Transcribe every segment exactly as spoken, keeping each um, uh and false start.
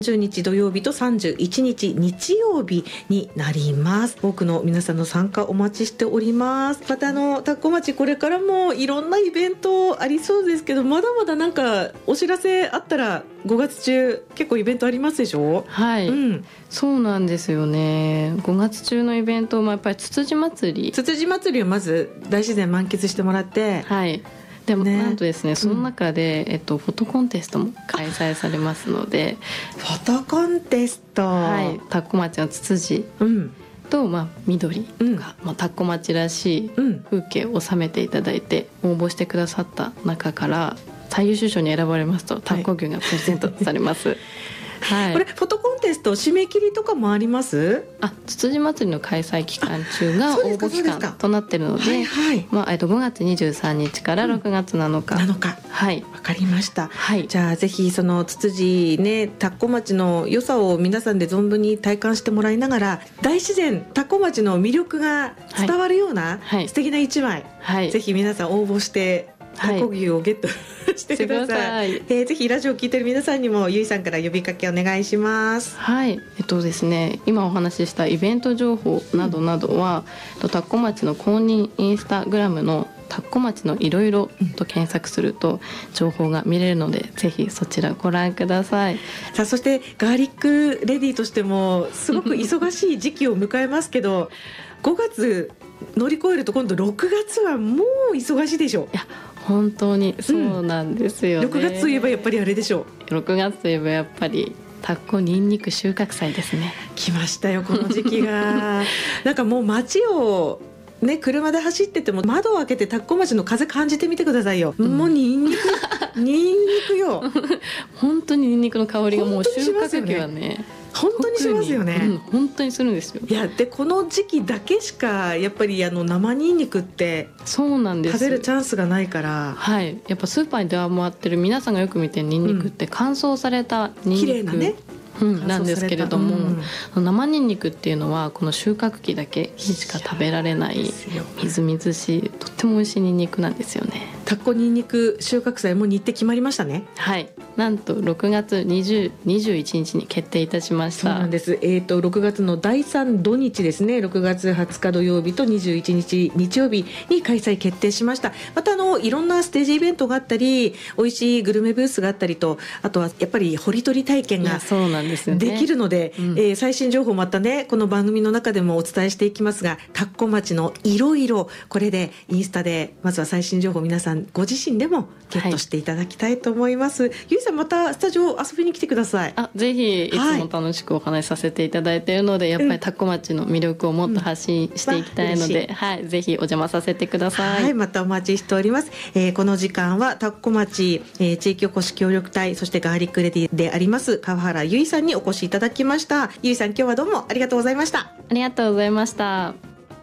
じゅうにち土曜日とさんじゅういちにち日曜日になります。多くの皆さんの参加お待ちしております。またあの田子町これからもいろんなイベントありそうですけど、まだまだなんかお知らせあったらごがつ中結構イベントありますでしょ。 はい、うん、そうなんですよね。ごがつ中のイベントもやっぱりつつじ祭りつつじ祭りをまず大自然満喫してもらって、 はいでもなんとですね、その中で、うんえっと、フォトコンテストも開催されますので、 フォトコンテスト、 はい、田子町のツツジと、まあ、緑とか、うんまあ、田子町らしい風景を収めていただいて、応募してくださった中から最優秀賞に選ばれますと田子牛がプレゼントされます、はいはい、 これフォトコンテスト締め切りとかもあります？ あ、つつじ祭りの開催期間中が応募期間となっているので、はいはいまあえっと、ごがつにじゅうさんにちからろくがつなのか、 うん、なのかはい、わかりました、はい、じゃあぜひそのつつじね田子町の良さを皆さんで存分に体感してもらいながら、大自然田子町の魅力が伝わるような、はい、素敵な一枚、はい、ぜひ皆さん応募して田子牛をゲット、はい、してください。えー、ぜひラジオを聞いてる皆さんにもゆいさんから呼びかけお願いします。 はい、えっとですね、今お話ししたイベント情報などなどは、うん、田子町の公認インスタグラムの田子町のいろいろと検索すると情報が見れるので、ぜひそちらご覧ください。 さあ、そしてガーリックレディとしてもすごく忙しい時期を迎えますけどごがつ乗り越えると今度ろくがつはもう忙しいでしょう。 いや本当にそうなんですよね、 うん、ろくがつといえばやっぱりあれでしょう。ろくがつといえばやっぱり田子にんにく収穫祭ですね。 来ましたよこの時期がなんかもう街をね、車で走ってても窓を開けて田子町の風感じてみてくださいよ、うん、もうニンニクニンニクよ本当にニンニクの香りがもう収穫期はね本当にしますよね、うん、 本当にするんですよ。 いやでこの時期だけしかやっぱりあの生ニンニクってそうなんです、 食べるチャンスがないから、 はい、やっぱスーパーに出回ってる皆さんがよく見てるニンニクって乾燥されたニンニク、綺麗なねうん、なんですけれども、うん、生ニンニクっていうのはこの収穫期だけにしか食べられないみずみずしいとっても美味しいニンニクなんですよね。 田子ニンニク収穫祭も日程決まりましたね。 はい、なんとろくがつにじゅう、にじゅういちにちに決定いたしました。 そうなんです、えー、とろくがつのだいさん土日ですね、ろくがつはつか土曜日とにじゅういちにち日曜日に開催決定しました。またあのいろんなステージイベントがあったり美味しいグルメブースがあったりと、あとはやっぱり掘り取り体験ができるので、うんえー、最新情報またねこの番組の中でもお伝えしていきますが、田子町のいろいろこれでインスタでまずは最新情報皆さんご自身でもゲットしていただきたいと思います、はい、ゆいさんまたスタジオ遊びに来てください。 あぜひいつも楽しくお話しさせていただいているので、はい、やっぱり田子町の魅力をもっと発信していきたいので、うんはい、ぜひお邪魔させてください。 はい、またお待ちしております、えー、この時間は田子町、えー、地域おこし協力隊そしてガーリックレディであります川原ゆいさんにお越しいただきました。ゆいさん今日はどうもありがとうございました。 ありがとうございました。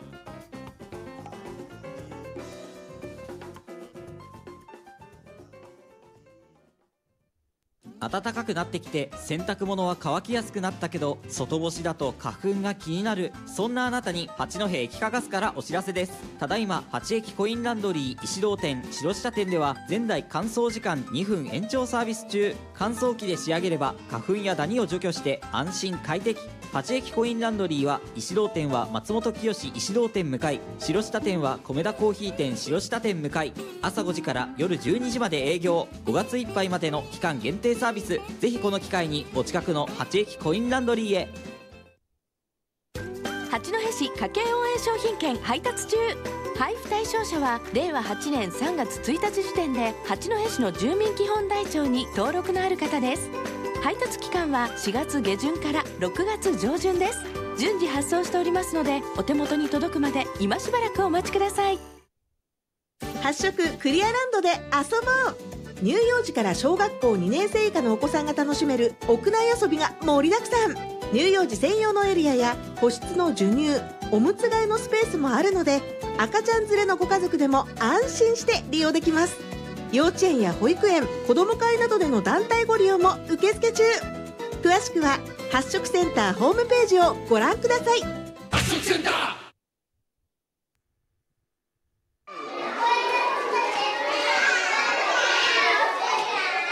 暖かくなってきて洗濯物は乾きやすくなったけど外干しだと花粉が気になる。そんなあなたに八戸液化ガスからお知らせです。ただいま八駅コインランドリー石堂店白下店では前代乾燥時間にふん延長サービス中。乾燥機で仕上げれば花粉やダニを除去して安心快適。八駅コインランドリーは石堂店は松本清石堂店向かい、白下店は米田コーヒー店白下店向かい、朝ごじから夜じゅうにじまで営業。ごがついっぱいまでの期間限定サービス。ぜひこの機会にお近くの八駅コインランドリーへ。 八戸市家計応援商品券配達中。配布対象者はれいわはちねんさんがつついたち時点で八戸市の住民基本台帳に登録のある方です。配達期間はしがつげじゅんからろくがつじょうじゅんです。順次発送しておりますのでお手元に届くまで今しばらくお待ちください。 発色クリアランドで遊ぼう。乳幼児から小学校にねんせい以下のお子さんが楽しめる屋内遊びが盛りだくさん。乳幼児専用のエリアや個室の授乳おむつ替えのスペースもあるので赤ちゃん連れのご家族でも安心して利用できます。幼稚園や保育園子ども会などでの団体ご利用も受付中。詳しくは発色センターホームページをご覧ください。 発色センター